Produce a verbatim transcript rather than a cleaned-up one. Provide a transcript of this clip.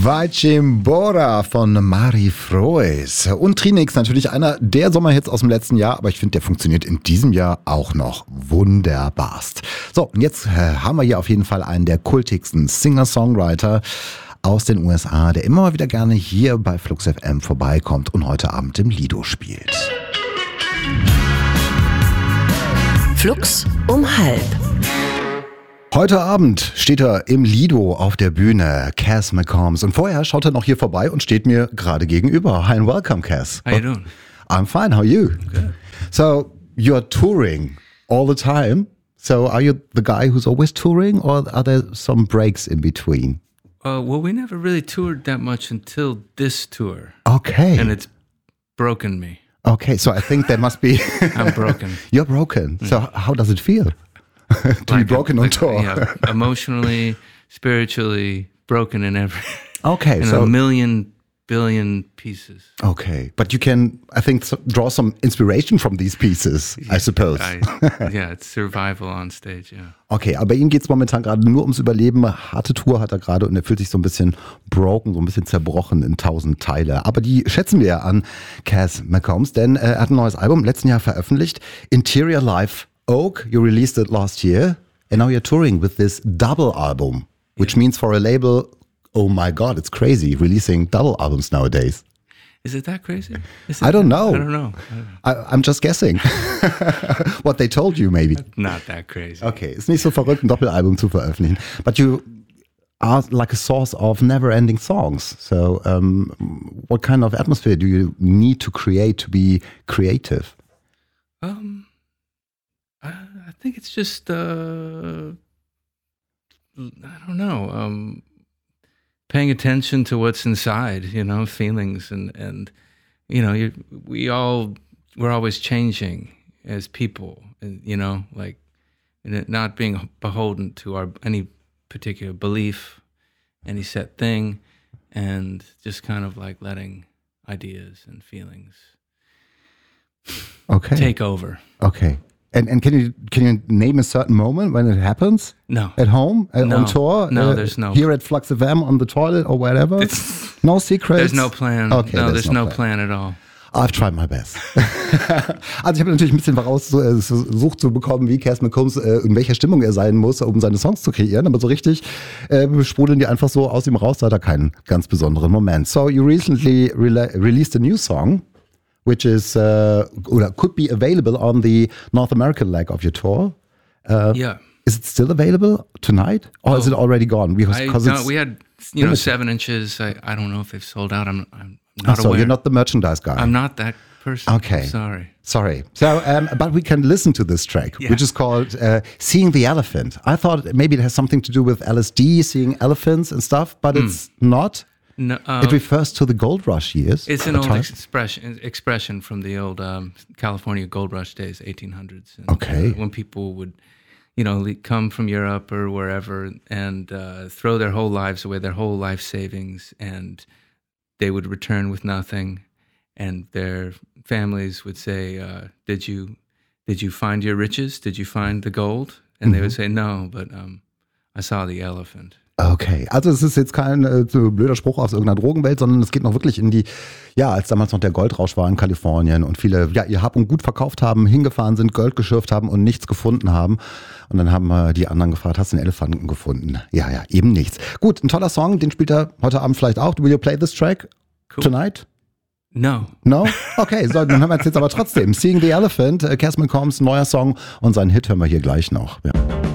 Vajcimbora von Mari Froes. Und Trinix, natürlich einer der Sommerhits aus dem letzten Jahr, aber ich finde, der funktioniert in diesem Jahr auch noch wunderbarst. So, und jetzt äh, haben wir hier auf jeden Fall einen der kultigsten Singer-Songwriter aus den U S A, der immer mal wieder gerne hier bei Flux F M vorbeikommt und heute Abend im Lido spielt. Flux um halb. Heute Abend steht er im Lido auf der Bühne, Cass McCombs. Und vorher schaut er noch hier vorbei und steht mir gerade gegenüber. Hi and welcome, Cass. How you doing? I'm fine, how are you? Good. So, you're touring all the time. So, are you the guy who's always touring or are there some breaks in between? Uh, well, we never really toured that much until this tour. Okay. And it's broken me. Okay, so I think there must be... I'm broken. You're broken. So, Mm. how does it feel? to Like be broken a- on like, tour. Yeah, emotionally, spiritually, broken in every... Okay, in so... a million billion pieces. Okay, but you can, I think, so, draw some inspiration from these pieces, I suppose. I, yeah, it's survival on stage, yeah. Okay, aber bei ihm geht es momentan gerade nur ums Überleben. Harte Tour hat er gerade und er fühlt sich so ein bisschen broken, so ein bisschen zerbrochen in tausend Teile. Aber die schätzen wir ja an Cass McCombs, denn äh, er hat ein neues Album im letzten Jahr veröffentlicht. Interior Life Oak, you released it last year. And now you're touring with this double album, which Yeah. means for a label, oh my God, it's crazy releasing double albums nowadays. Is it that crazy? Is I it don't that- know. I don't know. I don't- I, I'm just guessing. What they told you, maybe. Not that crazy. Okay, ist nicht so verrückt, ein Doppelalbum zu veröffentlichen. But you are like a source of never-ending songs. So, um, what kind of atmosphere do you need to create to be creative? Um, I, I think it's just uh, I don't know. Um, paying attention to what's inside, you know, feelings and and you know, you, we all we're always changing as people, and you know, like and it not being beholden to our any particular belief, any set thing, and just kind of like letting ideas and feelings Okay. take over. Okay. And and can you can you name a certain moment when it happens? No. At home? Uh, No. on tour? No, Uh, there's no- Here at Flux F M on the toilet or whatever? It's- No secrets? There's no plan. Okay, no, there's there's no no plan. plan at all. I've tried my best. Also ich habe natürlich ein bisschen versucht zu bekommen, wie Cass McCombs, äh, in welcher Stimmung er sein muss, um seine Songs zu kreieren. Aber so richtig äh, sprudeln die einfach so aus ihm raus. Da hat er keinen ganz besonderen Moment. So you recently rela- released a new song, which is uh, or could be available on the North American leg of your tour. Uh, Yeah. Is it still available tonight, or is Oh. it already gone? Because I, 'cause no, it's we had, you know, limited. seven inches. I, I don't know if they've sold out. I'm, I'm Ah, not so aware. you're not the merchandise guy. I'm not that person. Okay. Sorry. Sorry. So, um, but we can listen to this track, Yeah. which is called uh, Seeing the Elephant. I thought maybe it has something to do with L S D, seeing elephants and stuff, but it's not. No, uh, It refers to the gold rush years. it's an at old times. expression expression from the old um, California gold rush days, eighteen hundreds. And, Okay. uh, when people would, you know, le- come from Europe or wherever and uh, throw their whole lives away, their whole life savings, and they would return with nothing, and their families would say, uh, "Did you, did you find your riches? Did you find the gold?" And they would say, "No, but um, I saw the elephant." Okay, also es ist jetzt kein äh, so blöder Spruch aus irgendeiner Drogenwelt, sondern es geht noch wirklich in die, ja, als damals noch der Goldrausch war in Kalifornien und viele, ja, ihr Hab und Gut verkauft haben, hingefahren sind, Gold geschürft haben und nichts gefunden haben. Und dann haben äh, die anderen gefragt, hast du einen Elefanten gefunden? Ja, ja, eben nichts. Gut, ein toller Song, den spielt er heute Abend vielleicht auch. Will you play this track Cool. tonight? No. No? Okay, so, dann haben wir es jetzt aber trotzdem. Seeing the Elephant, äh, Cass McCombs neuer Song und seinen Hit hören wir hier gleich noch. Ja.